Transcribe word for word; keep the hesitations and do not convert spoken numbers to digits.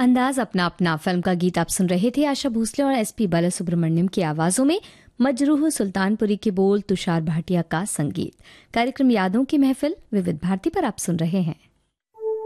अंदाज अपना अपना फिल्म का गीत आप सुन रहे थे। आशा भोसले और एसपी बालासुब्रमण्यम की आवाजों में मजरूह सुल्तानपुरी के बोल, तुषार भाटिया का संगीत। कार्यक्रम यादों की महफिल विविध भारती पर आप सुन रहे हैं।